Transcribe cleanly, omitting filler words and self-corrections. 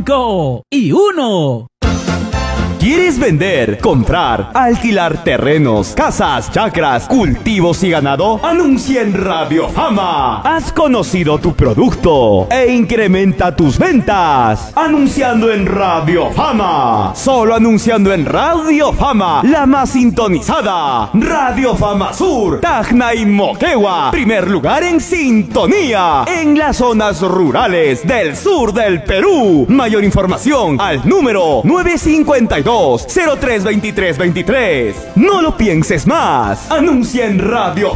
5 y 1. ¿Quieres vender, comprar, alquilar terrenos, casas, chacras, cultivos y ganado? Anuncia en Radio Fama. Has conocido tu producto e incrementa tus ventas. Anunciando en Radio Fama. Solo anunciando en Radio Fama, la más sintonizada. Radio Fama Sur, Tacna y Moquegua. Primer lugar en sintonía en las zonas rurales del sur del Perú. Mayor información al número 952-032323. No lo pienses más. Anuncia en Radio